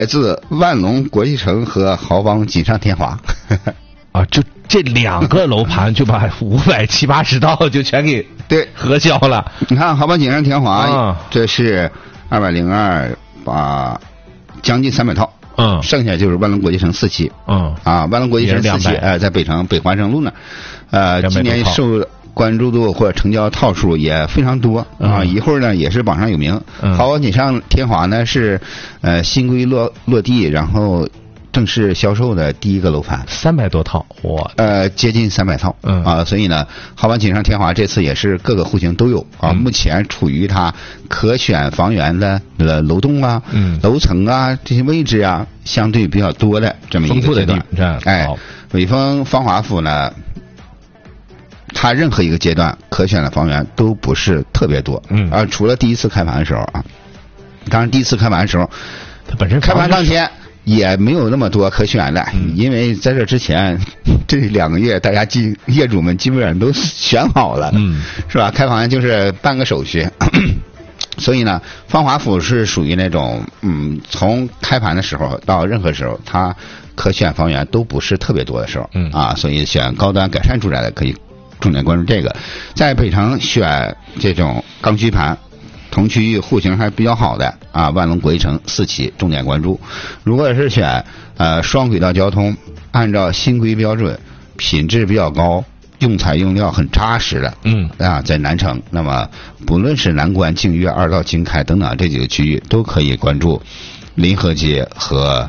自万隆国际城和豪邦锦上添华。 啊，就这2个楼盘就把570-80套就全给核销了。 你看豪邦锦上添华，这是202，把将近300套。剩下就是万隆国际城4期。万隆国际城4期，在北城北环城路那今年受关注度或者成交套数也非常多啊！一会儿呢也是榜上有名。豪邦锦上添华呢是新规落地，然后正式销售的第一个楼盘 ，300多套， 接近300套。所以呢，豪邦锦上添华这次也是各个户型都有啊。目前处于它可选房源的楼栋啊、楼层啊这些位置啊，相对比较多的这么一个阶段。伟峰芳华府呢，它任何一个阶段可选的房源都不是特别多。除了第一次开盘的时候啊，当然第一次开盘的时候， 它本身开盘当天也没有那么多可选的，因为在这之前这2个月，大家业主们基本上都选好了，是吧？开房就是办个手续。所以呢，芳华府是属于那种从开盘的时候到任何时候，它可选房源都不是特别多的时候。所以选高端改善住宅的可以重点关注这个。在北城选这种刚需盘，同区域户型还比较好的万隆国际城4期重点关注。如果是选双轨道交通，按照新规标准，品质比较高，用材用料很扎实的，在南城，那么不论是南关、净月、二道、经开等等这几个区域，都可以关注临河街和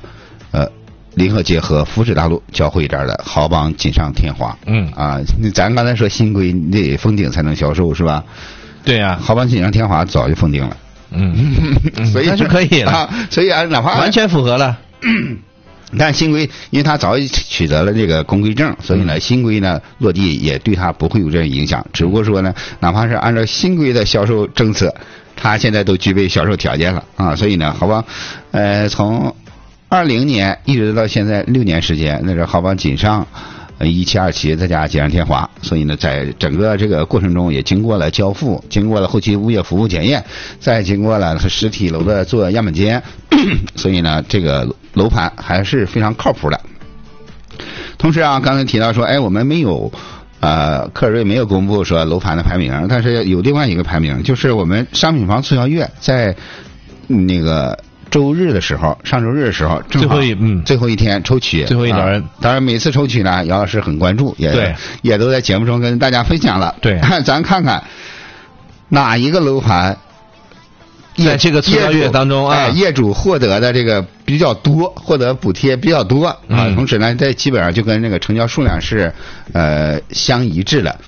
福祉大路交汇这儿的豪邦锦上添华。咱刚才说新规你得封顶才能销售是吧？ 对呀， 豪邦锦上添华早就封顶了。所以那是可以了。 所以哪怕完全符合了。 但新规因为它早已取得了这个公规证，所以呢新规呢落地也对它不会有这种影响。只不过说呢，哪怕是按照新规的销售政策，它现在都具备销售条件了所以呢豪邦从20年一直到现在6年时间，那是豪邦锦上1期、2期再加锦上添华，所以呢在整个这个过程中也经过了交付，经过了后期物业服务检验，再经过了实体楼的做样本间，所以呢这个楼盘还是非常靠谱的。同时刚才提到说我们没有科尔瑞没有公布说楼盘的排名，但是有另外一个排名，就是我们商品房促销月在那个周日的时候，上周日的时候，正好最后一天抽取， 最后一轮。 当然每次抽取呢，姚老师很关注，也都在节目中跟大家分享了。 对， 咱看看哪一个楼盘在这个促销月当中业主获得的这个比较多，获得补贴比较多同时呢，这基本上就跟那个成交数量是相一致的。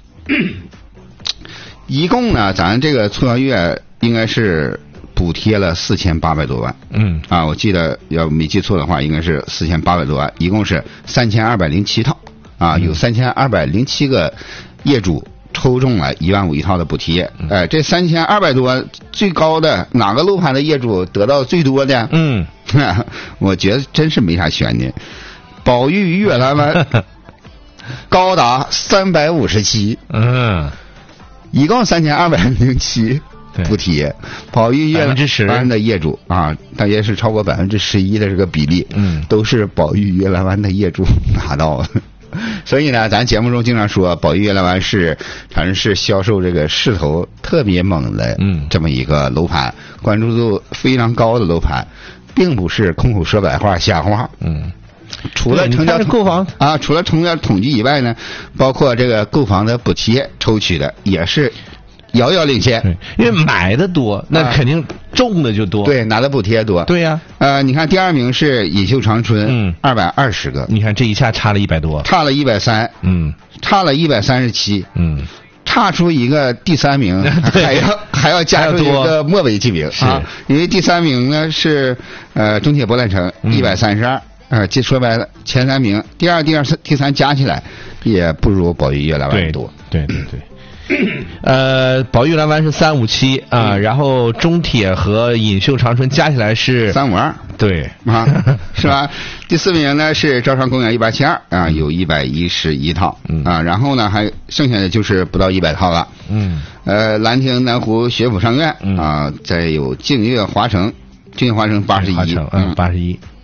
一共呢，咱这个促销月应该是补贴了4800多万。我记得要没记错的话，应该是4800多万，一共是3207套有3207个业主抽中了15000一套的补贴。这3200多最高的哪个楼盘的业主得到最多的？我觉得真是没啥悬念。宝玉悦兰湾高达357，一共3207。补贴，宝玉悦兰湾的业主大约是超过11%的这个比例，都是宝玉悦兰湾的业主拿到的。所以呢，咱节目中经常说，宝玉悦兰湾是反正是销售这个势头特别猛的这么一个楼盘，关注度非常高的楼盘，并不是空口说白话瞎话。除了成交购房除了成交统计以外呢，包括这个购房的补贴抽取的也是遥遥领先。 因为买的多，那肯定中的就多。 对，拿的补贴多。 对呀。 你看第2名是锦绣长春，220个。 你看这一下差了100多。 差了130。差了137。差出一个第3名，还要加出一个末尾几名因为第3名呢是中铁博览城132。说白了，前3名，第2、第3加起来也不如宝玉悦兰湾多。 对。宝玉悦兰湾是357然后中铁和锦绣长春加起来是 352。 对是吧？第4名呢是招商公园172有111套然后呢还剩下的就是不到100套了。兰亭南湖学府上苑再有净月华城京华城81， 81。